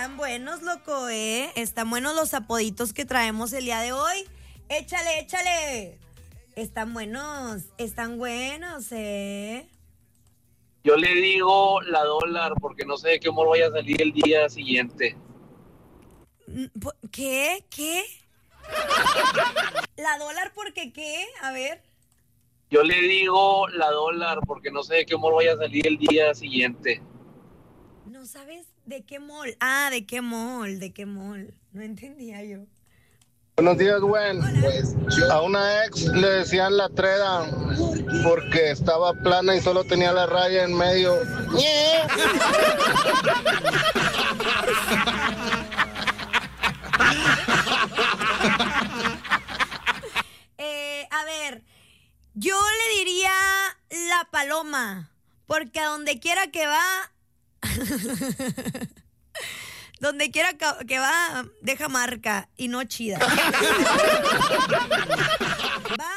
Están buenos, loco, ¿eh? Están buenos los apoditos que traemos el día de hoy. Échale, échale. Están buenos, ¿eh? Yo le digo la dólar porque no sé de qué humor vaya a salir el día siguiente. ¿Qué? ¿La dólar porque qué? A ver. Yo le digo la dólar porque no sé de qué humor vaya a salir el día siguiente. ¿No sabes de qué mall? Ah, ¿de qué mall? No entendía yo. Buenos días, Gwen. A una ex le decían la treda porque estaba plana y solo tenía la raya en medio. A ver, yo le diría la paloma, porque a donde quiera que va, que va, deja marca y no chida. Va,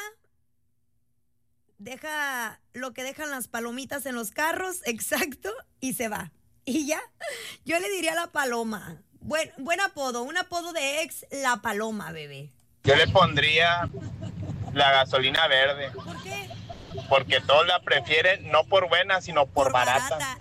deja lo que dejan las palomitas en los carros, exacto, y se va. Y ya, yo le diría la paloma. Buen apodo, un apodo de ex, la paloma, bebé. Yo le pondría la gasolina verde. ¿Por qué? Porque todos la prefieren no por buena, sino por barata.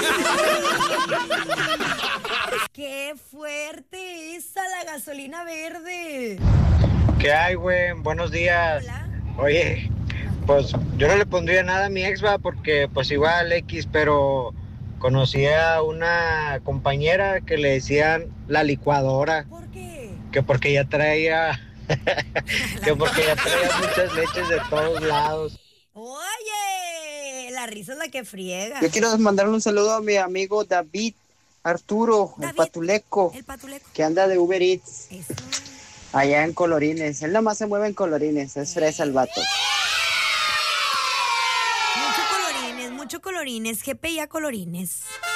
¡Qué fuerte esa, la gasolina verde! ¿Qué hay, güey? Buenos días. Hola. Oye, pues yo no le pondría nada a mi ex, va, porque pues igual X, pero conocí a una compañera que le decían la licuadora. ¿Por qué? Que porque ya traía muchas leches de todos lados. Oye, la risa es la que friega. Yo quiero mandarle un saludo a mi amigo David Arturo, el Patuleco, que anda de Uber Eats. Eso. Allá en Colorines. Él nomás se mueve en Colorines, es fresa el vato. Mucho colorines, GPI a colorines.